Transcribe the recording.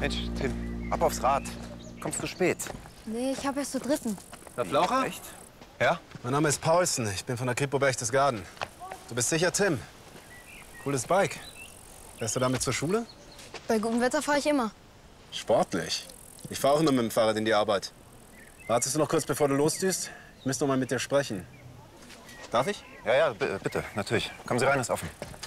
Mensch, Tim, ab aufs Rad. Kommst du spät? Nee, ich habe erst zur dritten. Herr Flaucher? Echt? Ja? Mein Name ist Paulsen. Ich bin von der Kripo Berchtesgaden. Du bist sicher Tim. Cooles Bike. Fährst du damit zur Schule? Bei gutem Wetter fahre ich immer. Sportlich. Ich fahre auch immer mit dem Fahrrad in die Arbeit. Wartest du noch kurz, bevor du losdüst? Ich müsste noch mal mit dir sprechen. Darf ich? Ja, bitte, natürlich. Kommen Sie rein, ist offen.